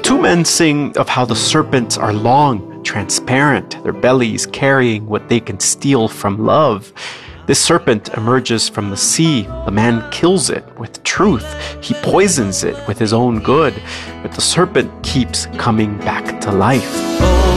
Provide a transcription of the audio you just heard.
Two men sing of how the serpents are long, transparent, their bellies carrying what they can steal from love. This serpent emerges from the sea. The man kills it with truth. He poisons it with his own good. But the serpent keeps coming back to life.